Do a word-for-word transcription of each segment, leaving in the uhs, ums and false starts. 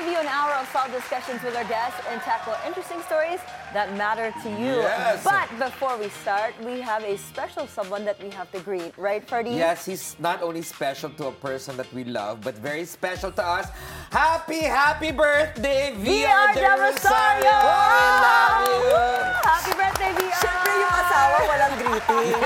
give you an hour of solid discussions with our guests and tackle interesting stories that matter to you. Yes. But before we start, we have a special someone that we have to greet, right, Ferdy? Yes, he's not only special to a person that we love, but very special to us. Happy, happy birthday, V R De Rosario! I love you! Happy birthday, V R! Siyempre yung asawa, walang greeting.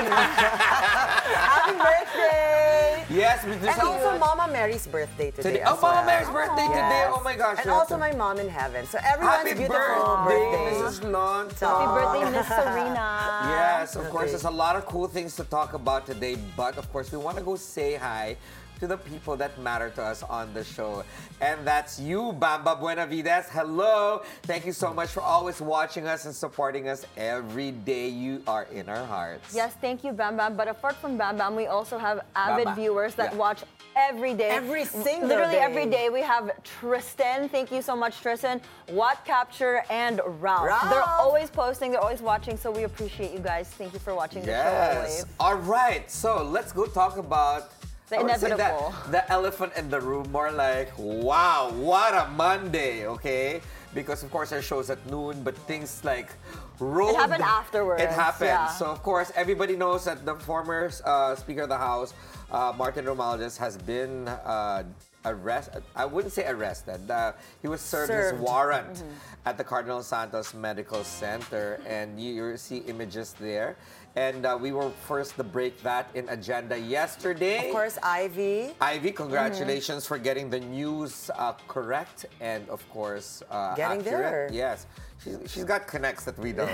Happy birthday! Yes, we And also Mama Mary's birthday today. today. Oh, as Mama well. Mary's birthday Yes. today. Oh my gosh. And also my mom in heaven. So everyone's Happy beautiful birthday, birthday. Missus Lonto. Happy birthday, Miss Serena. Yes, of course, Okay. there's a lot of cool things to talk about today, but of course, we want to go say hi to the people that matter to us on the show. And that's you, Bamba Buenavides. Hello. Thank you so much for always watching us and supporting us every day. You are in our hearts. Yes, thank you, Bam Bam. But apart from Bam Bam, we also have avid Bamba. viewers that Yeah. watch every day. Every single Literally day. every day. We have Tristan. Thank you so much, Tristan. Watt Capture and Ralph. Ralph. They're always posting. They're always watching. So we appreciate you guys. Thank you for watching the show Yes. always. All right. So let's go talk about The I would say inevitable. that- the elephant in the room. More like, wow, what a Monday, okay? Because of course our show's at noon, but things like rolled. It happened afterwards, It happened. yeah. So of course everybody knows that the former uh, Speaker of the House, uh, Martin Romualdez, has been uh, arrested. I wouldn't say arrested. Uh, he was served, his Served. warrant Mm-hmm. at the Cardinal Santos Medical Center, and you, you see images there. And uh, we were first to break that in agenda yesterday. Of course, Ivy. Ivy, congratulations for getting the news uh, correct and, of course, uh, Getting accurate. there. Yes. She's, she's got connects that we don't.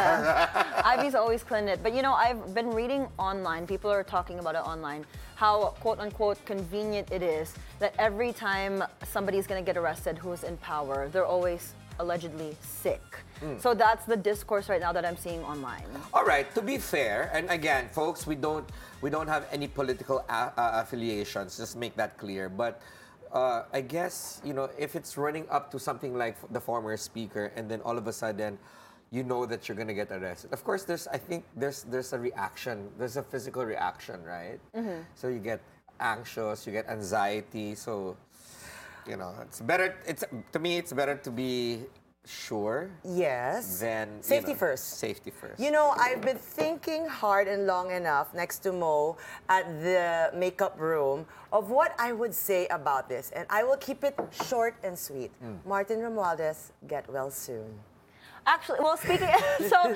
Ivy's always cleaned it. But you know, I've been reading online, people are talking about it online, how quote unquote convenient it is that every time somebody's gonna get arrested who's in power, they're always allegedly sick. So that's the discourse right now that I'm seeing online. All right. To be fair, and again, folks, we don't we don't have any political a- uh, affiliations. Just make that clear. But uh, I guess you know if it's running up to something like the former speaker, and then all of a sudden, you know that you're gonna get arrested. Of course, there's I think there's there's a reaction. There's a physical reaction, right? So you get anxious, you get anxiety. So you know it's better. It's to me, it's better to be sure Yes. than you Safety know, first. Safety first. You know, I've been thinking hard and long enough next to Mo at the makeup room of what I would say about this. And I will keep it short and sweet. Martin Romualdez, get well soon. Actually, well, speaking, so,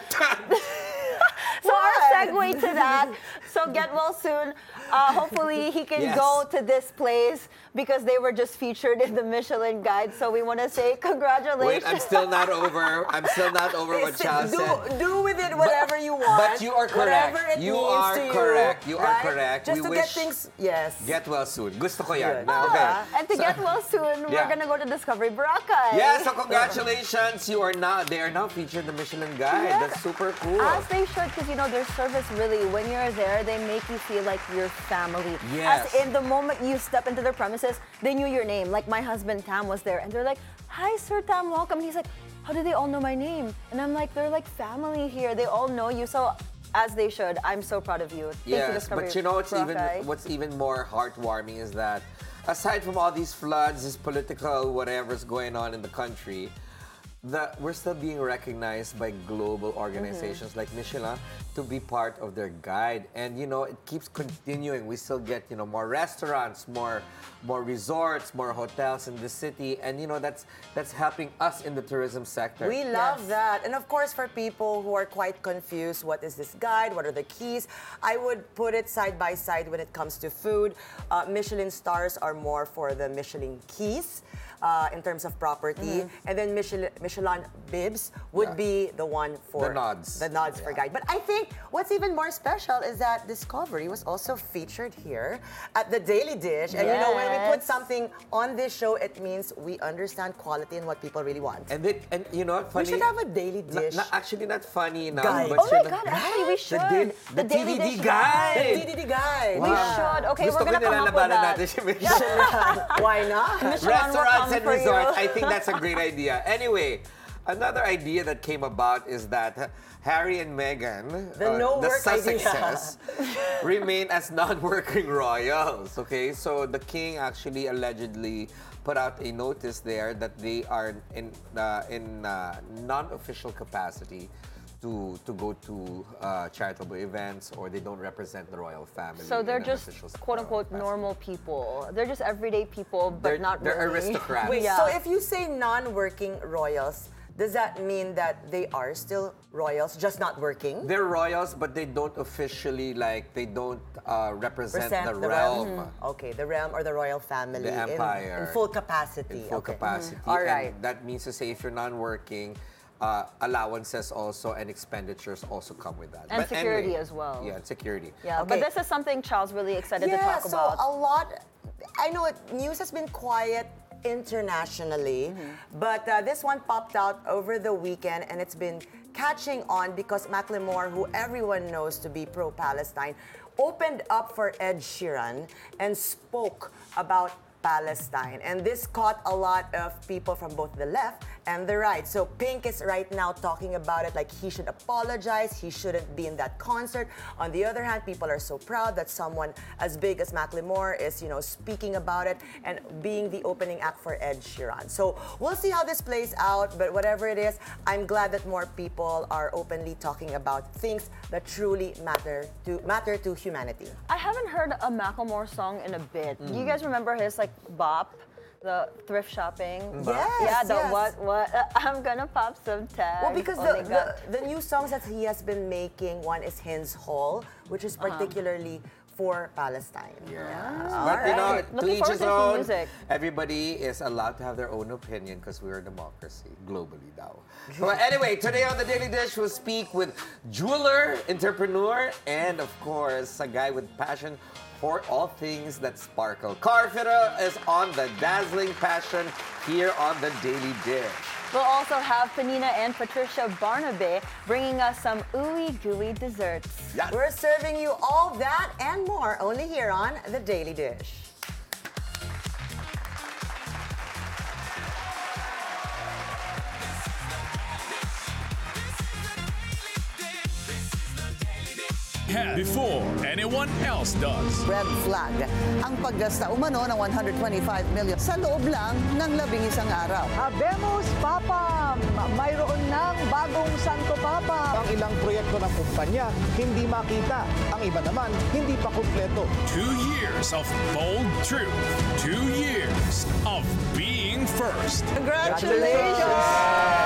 so our segue to that, so get well soon. Uh, hopefully he can Yes. go to this place because they were just featured in the Michelin Guide. So we want to say congratulations. Wait, I'm still not over. I'm still not over what It's- Chal do, said. do with it whatever you want. but you are correct. Whatever it You means are to you, correct. You are right? correct. Just We to wish- get things, yes. Get well soon. Gusto ko yan. Good. Na, okay. Ah, and to get well soon, we're Yeah. going to go to Discovery Boracay. Yeah, so congratulations. You are now, they are now featured in the Michelin Guide. Yes. That's super cool. As they should, because you know their service really, when you're there, they make you feel like you're family. Yes. As in the moment you step into their premises, they knew your name. Like my husband Tam was there, and they're like, "Hi, Sir Tam, welcome." And he's like, "How do they all know my name?" And I'm like, "They're like family here. They all know you." So, as they should. I'm so proud of you. Thank you, Yes, Discovery but you know what's even Boracay. what's even more heartwarming is that aside from all these floods, this political whatever's going on in the country, that we're still being recognized by global organizations like Michelin to be part of their guide. And you know, it keeps continuing. We still get, you know, more restaurants, more more resorts, more hotels in the city. And you know, that's that's helping us in the tourism sector. We love Yes. that. And of course, for people who are quite confused, what is this guide? What are the keys? I would put it side by side when it comes to food. Uh, Michelin stars are more for the Michelin keys. Uh, in terms of property, and then Michelin, Michelin bibs would Yeah. be the one for The nods. the nods for Yeah. guide. But I think what's even more special is that Discovery was also featured here at the Daily Dish. And you know, when we put Yes. something on this show, it means we understand quality and what people really want. And it, and you know what, We funny? should have a Daily Na- Dish. na- actually, not funny enough, Guide. but Oh my yun- God, actually, we should. The, di- the, Daily T V D Dish guide. The D D D guide. We Wow. should. Okay, Gusto we're ko gonna come up with nilalabanan that. natin si Michelin. Why not? Michelin will Restaurants come and for you. resorts. I think that's a great idea. Anyway, Another idea that came about is that Harry and Meghan, The uh, no the work idea. Sussexes, remain as non-working royals. Okay, so the king actually allegedly put out a notice there that they are in uh, in uh, non-official capacity to to go to uh, charitable events, or they don't represent the royal family. So they're in an just official, quote uh, unquote capacity. normal people. They're just everyday people, but They're, not they're really. aristocrats. Wait, Yeah. so if you say non-working royals, does that mean that they are still royals, just not working? They're royals, but they don't officially, like, they don't uh, represent Present the, realm. Mhm. Okay, the realm or the royal family The in- empire. in, full capacity. In full okay. capacity. All right. And that means to say if you're non-working, uh, allowances also and expenditures also come with that. And But security anyway, as well. Yeah, and security. Yeah, Okay. but this is something Charles really excited yeah, to talk so about. a lot. I know it, news has been quiet internationally, Mm-hmm. but uh, this one popped out over the weekend, and it's been catching on because Macklemore, who everyone knows to be pro-Palestine, opened up for Ed Sheeran and spoke about Palestine. And this caught a lot of people from both the left and the right. So Pink is right now talking about it like he should apologize, he shouldn't be in that concert. On the other hand, people are so proud that someone as big as Macklemore is, you know, speaking about it and being the opening act for Ed Sheeran. So we'll see how this plays out, but whatever it is, I'm glad that more people are openly talking about things that truly matter to matter to humanity. I haven't heard a Macklemore song in a bit. Do you guys remember his like bop, the thrift shopping? Yes, Yeah, the yes. what what uh, I'm gonna pop some tags. Well, because Only the, got- the, the new songs that he has been making, one is Hins Hall, which is Uh-huh. particularly for Palestine. Yes. All But you know, right. to Looking each forward his to his own. music. Everybody is allowed to have their own opinion because we're a democracy, globally now. But anyway, today on the Daily Dish, we'll speak with jeweler, entrepreneur, and of course, a guy with passion for all things that sparkle. Car Fitter is on the dazzling passion here on the Daily Dish. We'll also have Panina and Patricia Barnaby bringing us some ooey gooey desserts. Yes. We're serving you all that and more only here on The Daily Dish. Before anyone else does. Red flag ang paggasta umano ng one hundred twenty-five million sa loob lang ng labing isang araw. Habemos Papa! Mayroon ng bagong Santo Papa! Ang ilang proyekto ng kumpanya hindi makita. Ang iba naman hindi pa kumpleto. Two years of bold truth. Two years of being first. Congratulations!